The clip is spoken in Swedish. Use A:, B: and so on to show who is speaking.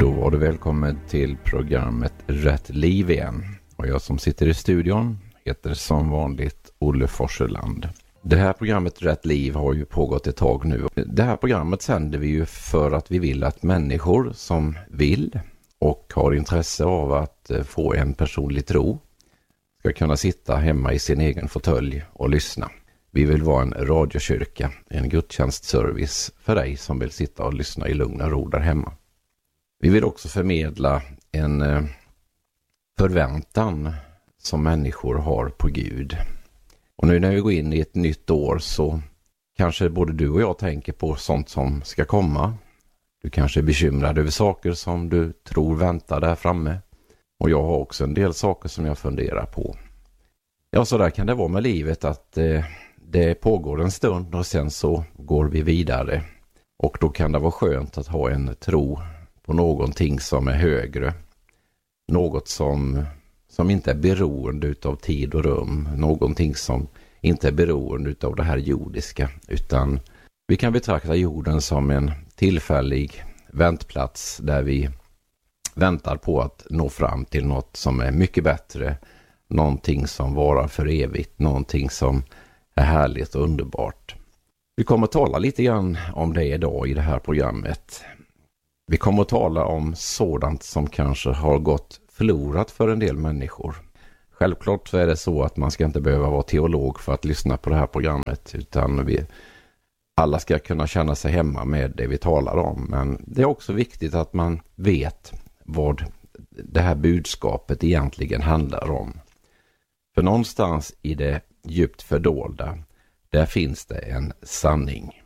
A: Då var du välkommen till programmet Rätt liv igen. Och jag som sitter i studion heter som vanligt Olle Forseland. Det här programmet Rätt liv har ju pågått ett tag nu. Det här programmet sänder vi ju för att vi vill att människor som vill och har intresse av att få en personlig tro ska kunna sitta hemma i sin egen fåtölj och lyssna. Vi vill vara en radiokyrka, en gudstjänstservice för dig som vill sitta och lyssna i lugn och ro där hemma. Vi vill också förmedla en förväntan som människor har på Gud. Och nu när vi går in i ett nytt år så kanske både du och jag tänker på sånt som ska komma. Du kanske är bekymrad över saker som du tror väntar där framme. Och jag har också en del saker som jag funderar på. Ja, så där kan det vara med livet att det pågår en stund och sen så går vi vidare. Och då kan det vara skönt att ha en tro på någonting som är högre. Något som inte är beroende av tid och rum. Någonting som inte är beroende av det här jordiska. Utan vi kan betrakta jorden som en tillfällig väntplats där vi väntar på att nå fram till något som är mycket bättre. Någonting som varar för evigt. Någonting som är härligt och underbart. Vi kommer att tala lite grann om det idag i det här programmet. Vi kommer att tala om sådant som kanske har gått förlorat för en del människor. Självklart så är det så att man ska inte behöva vara teolog för att lyssna på det här programmet. Utan alla ska kunna känna sig hemma med det vi talar om. Men det är också viktigt att man vet vad det här budskapet egentligen handlar om. För någonstans i det djupt fördolda, där finns det en sanning.